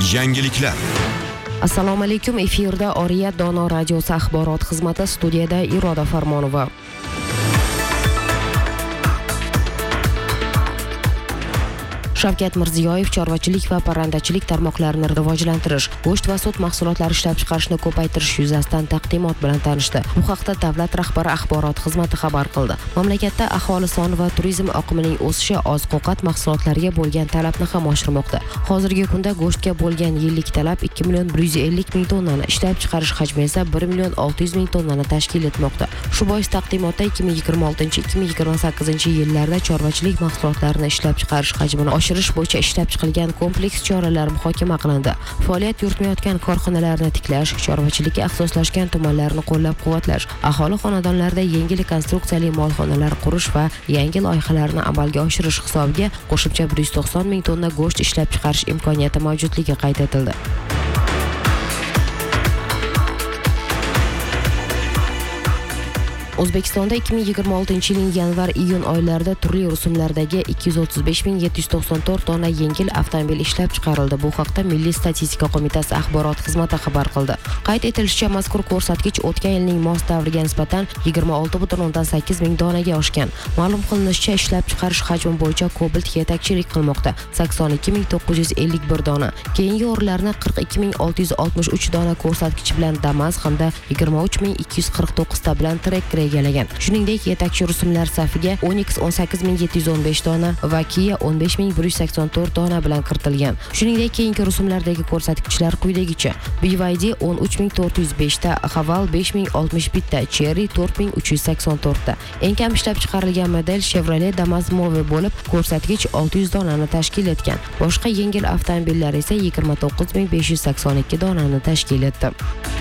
Yangiliklar. Assalomu alaykum, efirda Oriyat Dono radiosi axborot xizmati, studiyada Iroda Farmonova. Shavkat Mirziyoyev chorvachilik va parrandachilik tarmoqlarini rivojlantirish, go'sht va sut mahsulotlari ishlab chiqarishni ko'paytirish yuzasidan taqdimot bilan tanishdi. Bu haqda davlat rahbari axborot xizmati xabar qildi. Mamlakatda aholi soni va turizm oqimining o'sishi oziq-ovqat mahsulotlariga bo'lgan talabni ham oshirmoqda. Hozirgi kunda go'shtga bo'lgan yillik talab 2.150.000 tonnani, ishlab chiqarish hajmi esa 1.600.000 tonnani tashkil etmoqda. Shu bois taqdimotda 2026-2028 yillarda chorvachilik mahsulotlarini ishlab chiqarish hajmini oshirish bo'yicha ishlab chiqilgan kompleks choralar muhokama qilindi. Faoliyat yuritmayotgan korxonalarni tiklash, chorvachilikka ixtisoslashgan tumanlarni qo'llab-quvvatlash, aholi xonadonlarida yengil konstruksiyali molxonalar qurish va yangi loyihalarni amalga oshirish hisobiga qo'shimcha 190.000 tonna go'sht ishlab chiqarish imkoniyati mavjudligi qayd etildi. O'zbekistonda 2026-yilning yanvar-iyun oylarida turli rusumlardagi 235.794 tonna yengil avtomobil ishlab chiqarildi. Bu haqda Milliy statistika qo'mitasi axborot xizmati xabar qildi. Qayd etilishicha, mazkur ko'rsatkich o'tgan yilning mos davriga nisbatan 26.8 ming donaga oshgan. Ma'lum qilinishicha, ishlab chiqarish hajmi bo'yicha Cobalt yetakchilik qilmoqda, 82.951 dona. Keyingi o'rinlarni 42.663 dona ko'rsatkichi bilan Damas hamda 23.249 ta bilan Tracker egallagan. Shuningdek, yetakchi rusumlar safiga Onyx 18.715 dona va Kia 15.184 dona bilan kiritilgan. Shuningdek, keyingi rusumlardagi ko'rsatkichlar quyidagicha: BYD 13.405 ta, Haval 5.061 ta, Chery 4.384 ta. Eng kam ishlab chiqarilgan model Chevrolet Damas Move bo'lib, ko'rsatkich 600 donani tashkil etgan. Boshqa yengil avtomobillar esa 29.582 donani tashkil etdi.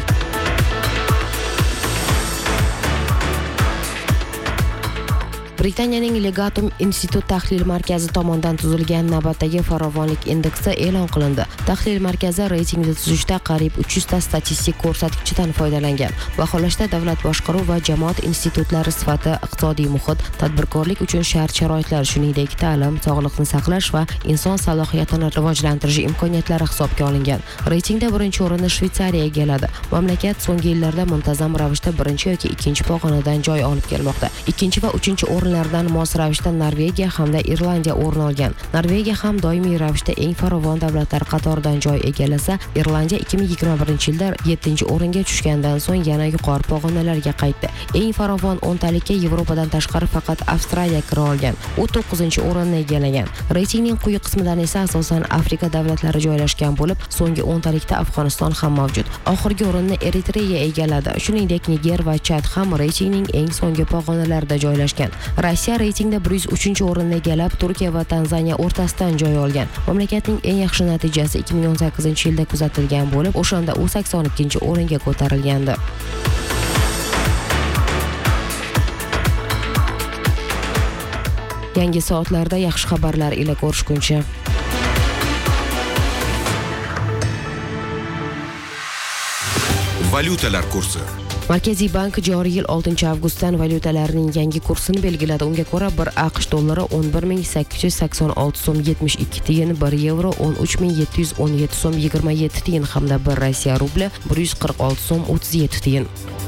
Britaniyaning Legatum institut tahlil markazi tomonidan tuzilgan navbatdagi farovonlik indeksi e'lon qilindi. Tahlil markazi reytingni tuzishda qariyb 300 ta statistik ko'rsatkichdan foydalangan. Baholashda davlat boshqaruv va jamoat institutlari sifati, iqtisodiy muhit, tadbirkorlik uchun shart-sharoitlar, shuningdek ta'lim, sog'liqni saqlash va inson salohiyatini rivojlantirish imkoniyatlari hisobga olingan. Reytingda birinchi o'rinni Shveysariya egalladi. Mamlakat so'nggi yillarda muntazam ravishda birinchi yoki ikkinchi pog'onadan joy olib kelmoqda. Ikkinchi va uchinchi o'rinlardan mos ravishda Norvegiya hamda Irlandiya o'rin olgan. Norvegiya ham doimiy ravishda eng farovon davlatlar qatoridan joy egallasa, Irlandiya 2021-yilda 7-o'ringa tushgandan so'ng yana yuqori pog'onalarga qaytdi. Eng farovon 10 talikka Yevropadan tashqari faqat Avstraliya kira olgan. U 9-o'rinni egallagan. Reytingning quyi qismidan esa asosan Afrika davlatlari joylashgan bo'lib, so'nggi 10 talikda Afg'oniston ham mavjud. Oxirgi o'rinni Eritreya egalladi. Shuningdek, Niger va Chad ham reytingning eng so'nggi pog'onalarida joylashgan. Rossiya reytingda 103-o'rinni egallab, Turkiya va Tanzaniya o'rtasidan joy olgan. Mamlakatning eng yaxshi natijasi 2018-yilda kuzatilgan bo'lib, o'shanda u 82-o'ringa ko'tarilgandi. Yangi soatlarda yaxshi xabarlar ila ko'rishguncha. Valyutalar kursi. Markaziy bank joriy yil 6-avgustdan valyutalarning yangi kursini belgiladi. Unga ko'ra 1 AQSh dollari 11.886 so'm 72 tiyin, 1 yevro 13.717 so'm 27 tiyin hamda 1 Rossiya rubli 146 so'm 37 tiyin.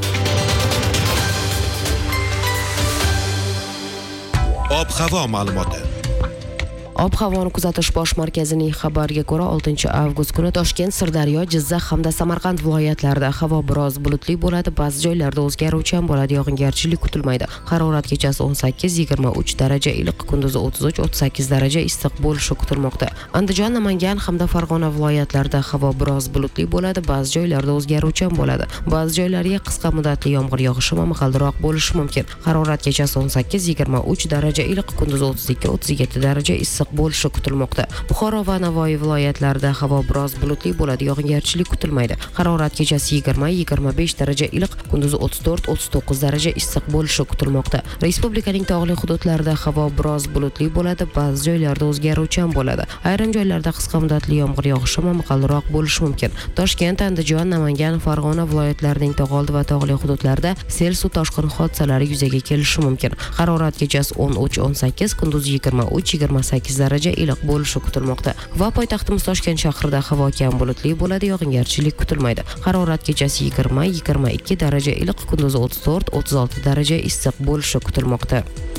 Ob-havo ma'lumoti. Ob-havoni kuzatish bosh markazining xabariga ko'ra 6-avgust kuni Toshkent, Sirdaryo, Jizzax hamda Samarqand viloyatlarida havo biroz bulutli bo'ladi, ba'zi joylarda o'zgaruvchan bo'ladi, yog'ingarchilik kutilmaydi. Harorat kechasi 18-23 daraja iliq, kunduzi 33-38 daraja issiq bo'lishi kutilmoqda. Andijon, Namangan hamda Farg'ona viloyatlarida havo biroz bulutli bo'ladi, ba'zi joylarda o'zgaruvchan bo'ladi. Ba'zi joylarga qisqa muddatli yomg'ir yog'ishi momaqaldiroq bo'lishi mumkin. Harorat kechasi 18-23 daraja iliq, kunduzi 32-37 daraja issiq bo'lishi kutilmoqda. Buxoro va Navoiy viloyatlarida havo biroz bulutli bo'ladi, yog'ingarchilik kutilmaydi. Harorat kechasi 20-25 daraja iliq, kunduzi 34-39 daraja issiq bo'lishi kutilmoqda. Respublikaning tog'li hududlarida havo biroz bulutli bo'ladi, ba'zi joylarda o'zgaruvchan bo'ladi. Ayrim joylarda qisqa muddatli yomg'ir yog'ishi momaqaldiroq bo'lishi mumkin. Toshkent, Andijon, Namangan, Farg'ona viloyatlarining tog'oldi va tog'li hududlarida sel suv toshqin hodisalari yuzaga kelishi mumkin. Harorat kechasi 13-18, kunduzi 23-28 daraja iliq bo'lishi kutilmoqda. Va poytaxtimiz Toshkent shahrida havo kam bulutli bo'ladi, yog'ingarchilik kutilmaydi. Harorat kechasi 20-22 daraja iliq, kunduzi 34-36 daraja issiq bo'lishi kutilmoqda.